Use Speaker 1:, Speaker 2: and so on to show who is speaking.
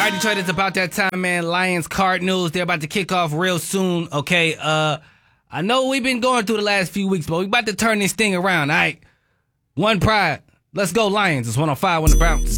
Speaker 1: right, Detroit, it's about that time, man. Lions, Cardinals, they're about to kick off real soon, okay? I know we've been going through the last few weeks, but we about to turn this thing around, all right? One pride. Let's go, Lions. It's 105 on the bounce.